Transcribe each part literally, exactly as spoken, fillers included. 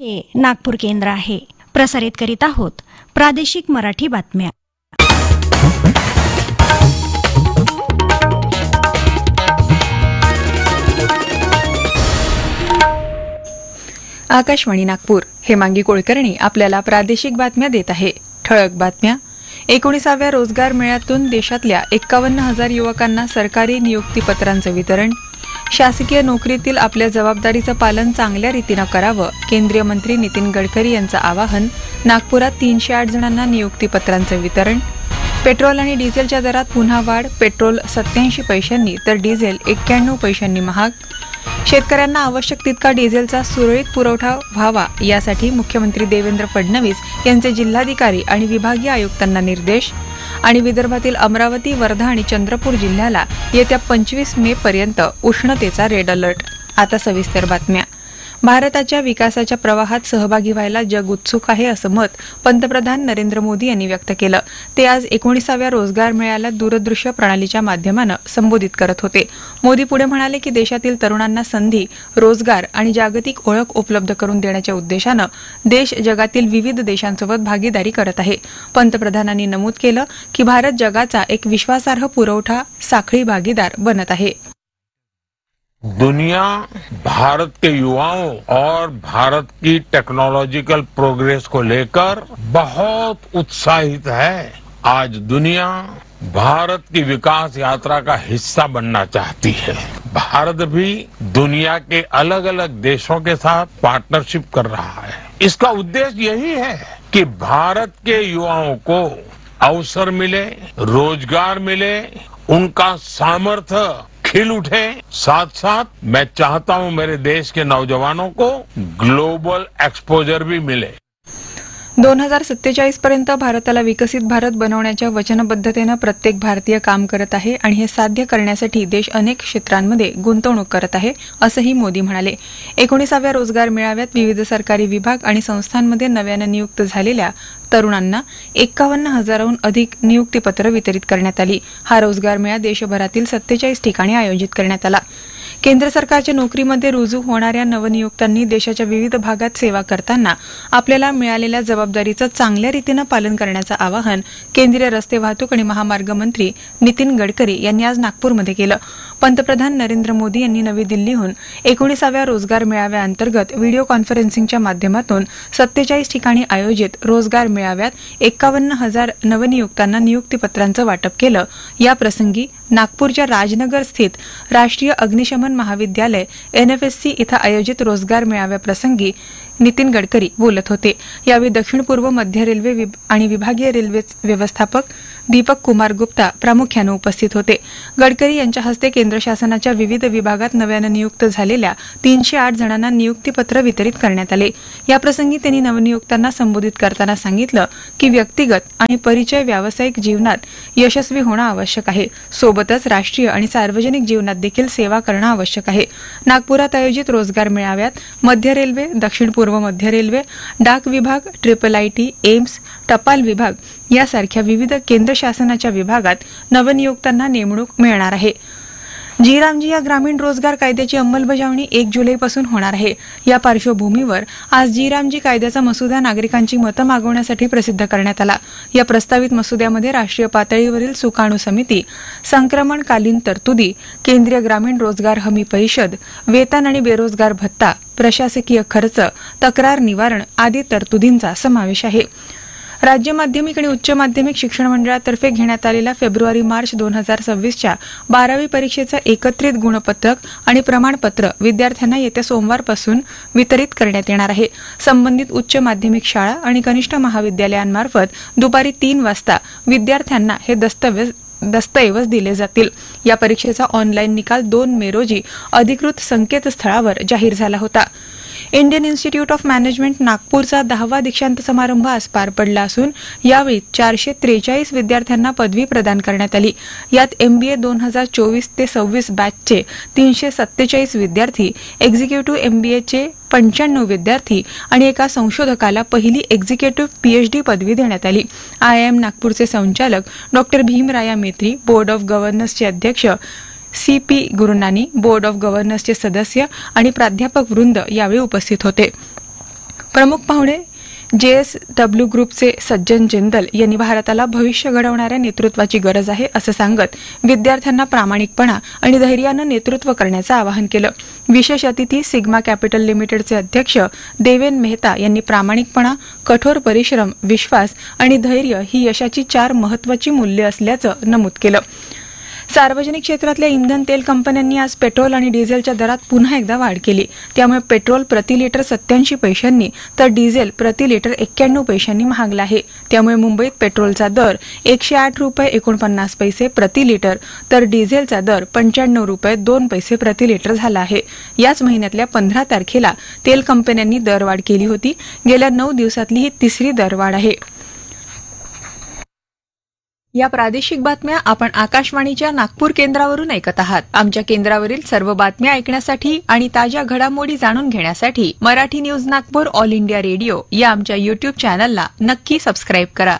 हे नागपूर केंद्र आहे. प्रसारित करीत आहोत प्रादेशिक मराठी बातम्या. आकाशवाणी नागपूर. हेमांगी कुलकर्णी आपल्याला प्रादेशिक बातम्या देत आहे. ठळक बातम्या. एकोणीसाव्या रोजगार मेळ्यातून देशातल्या एक्कावन्न हजार युवकांना सरकारी नियुक्तीपत्रांचं वितरण. शासकीय नोकरीतील आपल्या जबाबदारीचं पालन चांगल्या रीतीनं करावं, केंद्रीय मंत्री नितीन गडकरी यांचं आवाहन. नागपुरात तीनशे आठ जणांना नियुक्तीपत्रांचं वितरण. पेट्रोल आणि डिझेलच्या दरात पुन्हा वाढ. पेट्रोल सत्याऐंशी पैशांनी तर डिझेल एक्क्याण्णव पैशांनी महाग. शेतकऱ्यांना आवश्यक तितका डिझेलचा सुरळीत पुरवठा व्हावा यासाठी मुख्यमंत्री देवेंद्र फडणवीस यांचे जिल्हाधिकारी आणि विभागीय आयुक्तांना निर्देश. आणि विदर्भातील अमरावती, वर्धा आणि चंद्रपूर जिल्ह्याला येत्या पंचवीस मे पर्यंत उष्णतेचा रेड अलर्ट. आता सविस्तर बातम्या. भारताच्या विकासाच्या प्रवाहात सहभागी व्हायला जग उत्सुक आहे असं मत पंतप्रधान नरेंद्र मोदी यांनी व्यक्त केलं. ते आज एकोणीसाव्या रोजगार मेळ्याला दूरदृश्य प्रणालीच्या माध्यमानं संबोधित करत होते. मोदी पुढे म्हणाले की देशातील तरुणांना संधी, रोजगार आणि जागतिक ओळख उपलब्ध करून देण्याच्या उद्देशानं देश जगातील विविध देशांसोबत भागीदारी करत आहे. पंतप्रधानांनी नमूद केलं की भारत जगाचा एक विश्वासार्ह पुरवठा साखळी भागीदार बनत आहे. दुनिया भारत के युवाओं और भारत की टेक्नोलॉजिकल प्रोग्रेस को लेकर बहुत उत्साहित है. आज दुनिया भारत की विकास यात्रा का हिस्सा बनना चाहती है. भारत भी दुनिया के अलग अलग देशों के साथ पार्टनरशिप कर रहा है. इसका उद्देश्य यही है कि भारत के युवाओं को अवसर मिले, रोजगार मिले, उनका सामर्थ्य खिल उठे. साथ साथ मैं चाहता हूं मेरे देश के नौजवानों को ग्लोबल एक्सपोजर भी मिले. दोन हजार सत्तेचाळीस पर्यंत भारताला विकसित भारत बनवण्याच्या वचनबद्धतेनं प्रत्येक भारतीय काम करत आहे आणि हे साध्य करण्यासाठी देश अनेक क्षेत्रांमध्ये गुंतवणूक करत आहे असंही मोदी म्हणाले. एकोणीसाव्या रोजगार मेळाव्यात विविध सरकारी विभाग आणि संस्थांमध्ये नव्यानं नियुक्त झालेल्या तरुणांना एक्कावन्न हजाराहून अधिक नियुक्तीपत्र वितरित करण्यात आली. हा रोजगार मेळा देशभरातील सत्तेचाळीस ठिकाणी आयोजित करण्यात आला. केंद्र सरकारच्या नोकरीमध्ये रुजू होणाऱ्या नवनियुक्तांनी देशाच्या विविध भागात सेवा करताना आपल्याला मिळालेल्या जबाबदारीचं चांगल्या रीतीनं पालन करण्याचं आवाहन केंद्रीय रस्ते वाहतूक आणि महामार्ग मंत्री नितीन गडकरी यांनी आज नागपूरमध्ये केलं. पंतप्रधान नरेंद्र मोदी यांनी नवी दिल्लीहून एकोणीसाव्या रोजगार मेळाव्याअंतर्गत व्हिडिओ कॉन्फरन्सिंगच्या माध्यमातून सत्तेचाळीस ठिकाणी आयोजित रोजगार मेळाव्यात एक्कावन्न हजार नवनियुक्तांना नियुक्तीपत्रांचं वाटप केलं. या प्रसंगी नागपूरच्या राजनगर स्थित राष्ट्रीय अग्निशमन महाविद्यालय एनएफएससी इथं आयोजित रोजगार मेळाव्याप्रसंगी नितीन गडकरी बोलत होते. यावेळी दक्षिण पूर्व मध्य रेल्वे आणि विभागीय रेल्वे व्यवस्थापक दीपक कुमार गुप्ता प्रामुख्यानं उपस्थित होते. गडकरी यांच्या हस्ते केंद्र शासनाच्या विविध विभागात नव्यानं नियुक्त झालेल्या तीनशे आठ जणांना नियुक्तीपत्र वितरित करण्यात आले. याप्रसंगी त्यांनी नवनियुक्तांना संबोधित करताना सांगितलं की व्यक्तिगत आणि परिचय व्यावसायिक जीवनात यशस्वी होणं आवश्यक आहे. सोबतच राष्ट्रीय आणि सार्वजनिक जीवनात देखील सेवा करणं आवश्यक आहे. नागपुरात आयोजित रोजगार मेळाव्यात मध्य रेल्वे, दक्षिण पूर्व मध्य रेल्वे, डाक विभाग, ट्रिपल आयटी, एम्स, टपाल विभाग यासारख्या विविध केंद्र शासनाच्या विभागात नवनियुक्तांना नेमणूक मिळणार आहे. जी रामजी या ग्रामीण रोजगार कायद्याची अंमलबजावणी एक जुलैपासून होणार आहे. या पार्श्वभूमीवर आज जी रामजी कायद्याचा मसुदा नागरिकांची मतं मागवण्यासाठी प्रसिद्ध करण्यात आला. या प्रस्तावित मसुद्यामध्ये राष्ट्रीय पातळीवरील सुकाणू समिती, संक्रमणकालीन तरतुदी, केंद्रीय ग्रामीण रोजगार हमी परिषद, वेतन आणि बेरोजगार भत्ता, प्रशासकीय खर्च, तक्रार निवारण आदी तरतुदींचा समावेश आहे. राज्य माध्यमिक आणि उच्च माध्यमिक शिक्षण मंडळातर्फे घेण्यात आलेल्या फेब्रुवारी मार्च दोन हजार सव्वीसच्या बारावी परीक्षेचं एकत्रित गुणपत्रक आणि प्रमाणपत्र विद्यार्थ्यांना येत्या सोमवारपासून वितरित करण्यात येणार आहे. संबंधित उच्च माध्यमिक शाळा आणि कनिष्ठ महाविद्यालयांमार्फत दुपारी तीन वाजता विद्यार्थ्यांना हे दस्तऐवज दस्तऐवज दिले जातील. या परीक्षेचा ऑनलाईन निकाल दोन मे रोजी अधिकृत संकेतस्थळावर जाहीर झाला होता. इंडियन इन्स्टिट्यूट ऑफ मॅनेजमेंट नागपूरचा दहावा दीक्षांत समारंभ आज पार पडला असून यावेळी चारशे त्रेचाळीस विद्यार्थ्यांना पदवी प्रदान करण्यात आली. यात एमबीए दोन हजार चोवीस ते सव्वीस बॅचचे तीनशे सत्तेचाळीस विद्यार्थी, एक्झिक्युटिव्ह एमबीएचे पंच्याण्णव विद्यार्थी आणि एका संशोधकाला पहिली एक्झिक्युटिव्ह पीएचडी पदवी देण्यात आली. आयआयएम नागपूरचे संचालक doctor Bhimraya Metri, board of गव्हर्नर्सचे अध्यक्ष C P Gurunani, board of गव्हर्नर्सचे सदस्य आणि प्राध्यापक वृंद यावेळी उपस्थित होते. प्रमुख पाहुणे जे एस डब्ल्यू ग्रुपचे सज्जन जिंदल यांनी भारताला भविष्य घडवणाऱ्या नेतृत्वाची गरज आहे असं सांगत विद्यार्थ्यांना प्रामाणिकपणा आणि धैर्यानं नेतृत्व करण्याचं आवाहन केलं. विशेष अतिथी सिग्मा कॅपिटल लिमिटेडचे अध्यक्ष देवेन मेहता यांनी प्रामाणिकपणा, कठोर परिश्रम, विश्वास आणि धैर्य ही यशाची चार महत्वाची मूल्ये असल्याचं नमूद केलं. सार्वजनिक क्षेत्रातल्या इंधन तेल कंपन्यांनी आज पेट्रोल आणि डिझेलच्या दरात पुन्हा एकदा वाढ केली. त्यामुळे पेट्रोल प्रति लिटर सत्याऐंशी पैशांनी तर डिझेल प्रति लिटर एक्क्याण्णव पैशांनी महागला आहे. त्यामुळे मुंबईत पेट्रोलचा दर एकशे आठ रुपये एकोणपन्नास पैसे प्रति लिटर तर डिझेलचा दर पंच्याण्णव रुपये दोन पैसे प्रति लिटर झाला आहे. याच महिन्यातल्या पंधरा तारखेला तेल कंपन्यांनी दरवाढ केली होती. गेल्या नऊ दिवसातली ही तिसरी दरवाढ आहे. या प्रादेशिक बातम्या आपण आकाशवाणीच्या नागपूर केंद्रावरून ऐकत आहात. आमच्या केंद्रावरील सर्व बातम्या ऐकण्यासाठी आणि ताज्या घडामोडी जाणून घेण्यासाठी Marathi news Nagpur all India radio या आमच्या युट्यूब चॅनलला नक्की सबस्क्राईब करा.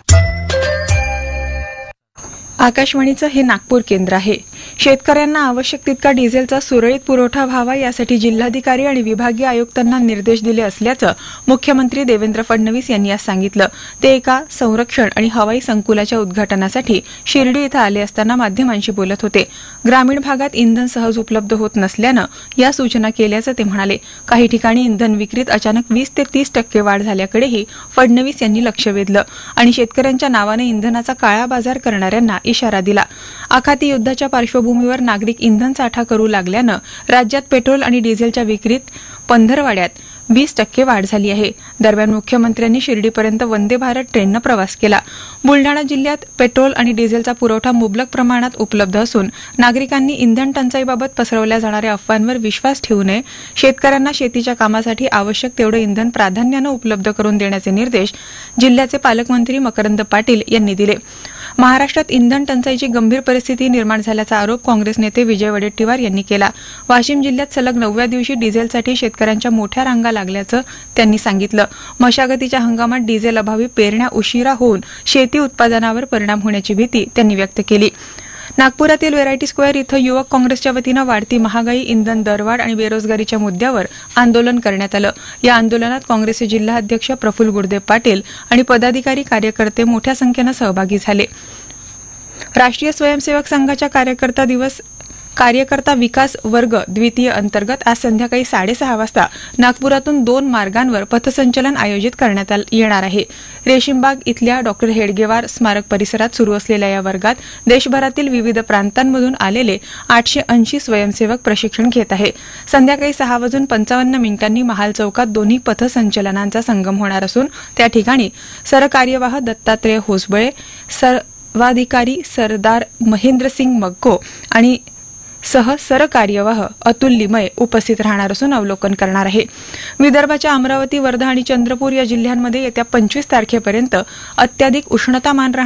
आकाशवाणीचं हे नागपूर केंद्र आहे. शेतकऱ्यांना आवश्यक तितका डिझेलचा सुरळीत पुरवठा व्हावा यासाठी जिल्हाधिकारी आणि विभागीय आयुक्तांना निर्देश दिले असल्याचं मुख्यमंत्री देवेंद्र फडणवीस यांनी आज सांगितलं. ते एका संरक्षण आणि हवाई संकुलाच्या उद्घाटनासाठी शिर्डी इथं आले असताना माध्यमांशी बोलत होते. ग्रामीण भागात इंधन सहज उपलब्ध होत नसल्यानं या सूचना केल्याचं ते म्हणाले. काही ठिकाणी इंधन विक्रीत अचानक वीस ते तीस टक्के वाढ झाल्याकडेही फडणवीस यांनी लक्ष वेधलं आणि शेतकऱ्यांच्या नावाने इंधनाचा काळा बाजार करणाऱ्यांना इशारा दिला. आखाती युद्धाच्या पार्श्वभूमीवर नागरिक इंधन साठा करू लागल्यानं राज्यात पेट्रोल आणि डिझेलच्या विक्रीत पंधरवाड्यात वीस टक्के वाढ झाली आहे. दरम्यान मुख्यमंत्र्यांनी शिर्डीपर्यंत वंदे भारत ट्रेननं प्रवास केला. बुलढाणा जिल्ह्यात पेट्रोल आणि डिझेलचा पुरवठा मुबलक प्रमाणात उपलब्ध असून नागरिकांनी इंधन टंचाईबाबत पसरवल्या जाणाऱ्या अफवांवर विश्वास ठेवू नये. शेतकऱ्यांना शेतीच्या कामासाठी आवश्यक तेवढं इंधन प्राधान्यानं उपलब्ध करून देण्याचे निर्देश जिल्ह्याचे पालकमंत्री मकरंद पाटील यांनी दिले. महाराष्ट्रात इंधन टंचाईची गंभीर परिस्थिती निर्माण झाल्याचा आरोप काँग्रेस नेते विजय वडेट्टीवार यांनी केला. वाशिम जिल्ह्यात सलग नवव्या दिवशी डिझेलसाठी शेतकऱ्यांच्या मोठ्या रांगा लागल्याचं त्यांनी सांगितलं. मशागतीच्या हंगामात डिझेल अभावी पेरण्या उशिरा होऊन शेती उत्पादनावर परिणाम होण्याची भीती त्यांनी व्यक्त केली. नागपुरातील व्हेरायटी स्क्वेअर इथं युवक काँग्रेसच्या वतीनं वाढती महागाई, इंधन दरवाढ आणि बेरोजगारीच्या मुद्द्यावर आंदोलन करण्यात आलं. या आंदोलनात काँग्रेसचे जिल्हा अध्यक्ष प्रफुल्ल गुरुदेव पाटील आणि पदाधिकारी कार्यकर्ते मोठ्या संख्येनं सहभागी झाले. राष्ट्रीय स्वयंसेवक संघाच्या कार्यकर्ता दिवस कार्यकर्ता विकास वर्ग द्वितीय अंतर्गत आज संध्याकाळी साडेसहा वाजता नागपुरातून दोन मार्गांवर पथसंचलन आयोजित करण्यात येणार आहे. रेशीमबाग इथल्या डॉक्टर हेडगेवार स्मारक परिसरात सुरू असलेल्या या वर्गात देशभरातील विविध प्रांतांमधून आलेले आठशे ऐंशी स्वयंसेवक प्रशिक्षण घेत आहे. संध्याकाळी सहा वाजून पंचावन्न मिनिटांनी महाल चौकात दोन्ही पथसंचलनांचा संगम होणार असून त्या ठिकाणी सरकार्यवाह दत्तात्रेय होसबळे, सर्वाधिकारी सरदार महेंद्रसिंग मग्गो आणि सह सरकार्यवाह अतुल लिमये उपस्थित राहणार असून अवलोकन करणार आहे. विदर्भाच्या अमरावती, वर्धा आणि चंद्रपूर या जिल्ह्यांमध्ये येत्या पंचवीस तारखेपर्यंत अत्याधिक उष्णतामान